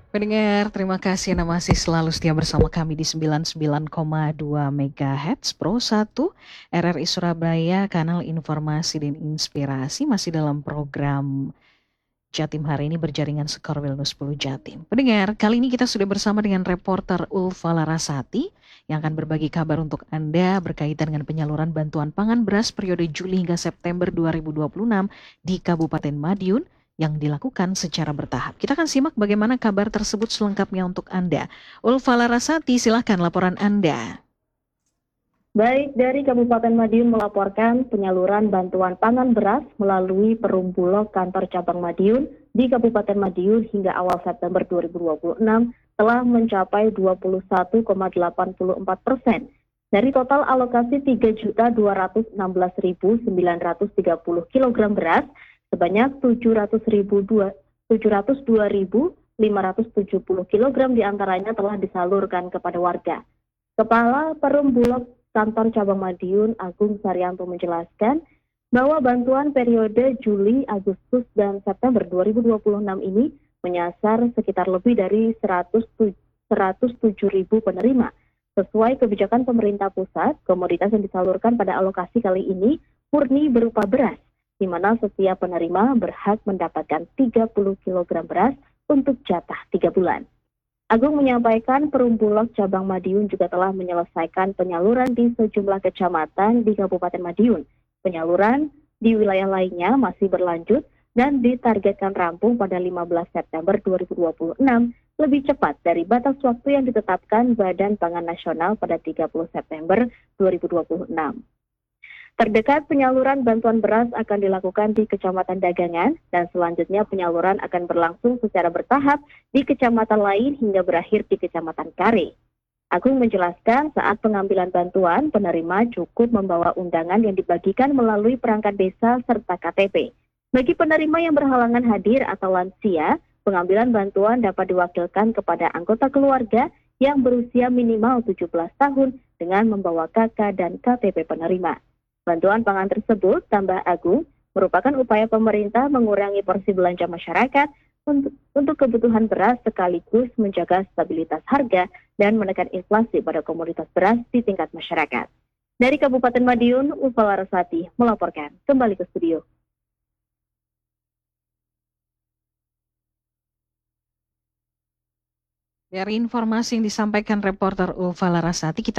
Pendengar, terima kasih Anda masih selalu setia bersama kami di 99,2 MHz Pro 1 RRI Surabaya, kanal informasi dan inspirasi, masih dalam program Jatim hari ini berjaringan Skor Wellness 10 Jatim. Pendengar, kali ini kita sudah bersama dengan reporter Ulfa Larasati yang akan berbagi kabar untuk Anda berkaitan dengan penyaluran bantuan pangan beras periode Juli hingga September 2026 di Kabupaten Madiun yang dilakukan secara bertahap. Kita akan simak bagaimana kabar tersebut selengkapnya untuk Anda. Ulfa Larasati, silahkan laporan Anda. Baik, dari Kabupaten Madiun melaporkan penyaluran bantuan pangan beras melalui Perum Bulog kantor cabang Madiun di Kabupaten Madiun hingga awal September 2026 telah mencapai 21,84%. Dari total alokasi 3.216.930 kg beras, sebanyak 702.570 kg diantaranya telah disalurkan kepada warga. Kepala Perum Bulog Kantor Cabang Madiun Agung Saryanto menjelaskan bahwa bantuan periode Juli, Agustus, dan September 2026 ini menyasar sekitar lebih dari 107.000 penerima. Sesuai kebijakan pemerintah pusat, komoditas yang disalurkan pada alokasi kali ini murni berupa beras, di mana setiap penerima berhak mendapatkan 30 kg beras untuk jatah 3 bulan. Agung menyampaikan Perum Bulog Cabang Madiun juga telah menyelesaikan penyaluran di sejumlah kecamatan di Kabupaten Madiun. Penyaluran di wilayah lainnya masih berlanjut dan ditargetkan rampung pada 15 September 2026, lebih cepat dari batas waktu yang ditetapkan Badan Pangan Nasional pada 30 September 2026. Terdekat penyaluran bantuan beras akan dilakukan di Kecamatan Dagangan dan selanjutnya penyaluran akan berlangsung secara bertahap di kecamatan lain hingga berakhir di Kecamatan Kare. Agung menjelaskan saat pengambilan bantuan, penerima cukup membawa undangan yang dibagikan melalui perangkat desa serta KTP. Bagi penerima yang berhalangan hadir atau lansia, pengambilan bantuan dapat diwakilkan kepada anggota keluarga yang berusia minimal 17 tahun dengan membawa KK dan KTP penerima. Bantuan pangan tersebut, tambah Agung, merupakan upaya pemerintah mengurangi porsi belanja masyarakat untuk kebutuhan beras sekaligus menjaga stabilitas harga dan menekan inflasi pada komoditas beras di tingkat masyarakat. Dari Kabupaten Madiun, Ulfa Larasati melaporkan. Kembali ke studio. Dari informasi yang disampaikan reporter Ulfa Larasati, kita